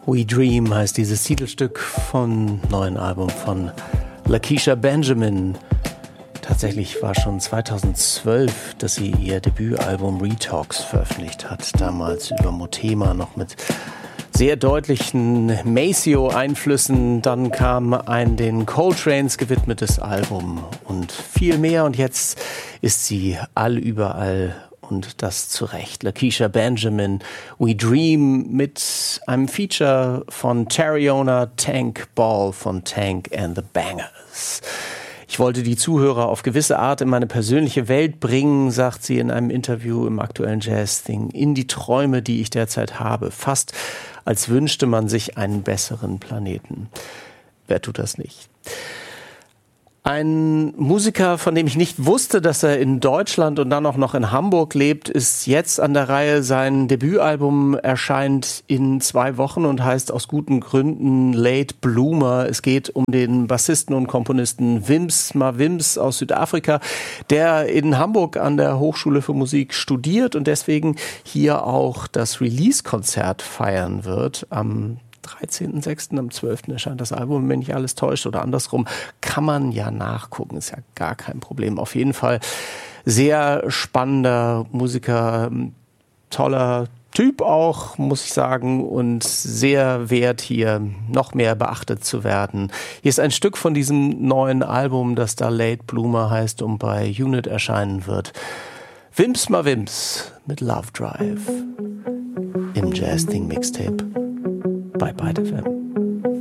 We Dream heißt dieses Titelstück vom neuen Album von Lakeisha Benjamin. Tatsächlich war schon 2012, dass sie ihr Debütalbum Retalks veröffentlicht hat. Damals über Motema noch mit sehr deutlichen Maceo-Einflüssen. Dann kam ein den Coltranes gewidmetes Album und viel mehr. Und jetzt ist sie allüberall. Und das zu Recht. Lakeisha Benjamin, We Dream mit einem Feature von Tariona Tank Ball von Tank and the Bangers. Ich wollte die Zuhörer auf gewisse Art in meine persönliche Welt bringen, sagt sie in einem Interview im aktuellen Jazz-Ding, in die Träume, die ich derzeit habe. Fast als wünschte man sich einen besseren Planeten. Wer tut das nicht? Ein Musiker, von dem ich nicht wusste, dass er in Deutschland und dann auch noch in Hamburg lebt, ist jetzt an der Reihe. Sein Debütalbum erscheint in 2 Wochen und heißt aus guten Gründen Late Bloomer. Es geht um den Bassisten und Komponisten Wims Mawims aus Südafrika, der in Hamburg an der Hochschule für Musik studiert und deswegen hier auch das Release-Konzert feiern wird. Am 13.06. am 12. erscheint das Album, wenn nicht alles täuscht oder andersrum, kann man ja nachgucken, ist ja gar kein Problem. Auf jeden Fall sehr spannender Musiker, toller Typ auch, muss ich sagen, und sehr wert hier noch mehr beachtet zu werden. Hier ist ein Stück von diesem neuen Album, das da Late Bloomer heißt und bei Unit erscheinen wird. Wims Mawims mit Love Drive im Jazz-Ding Mixtape bei Byte FM.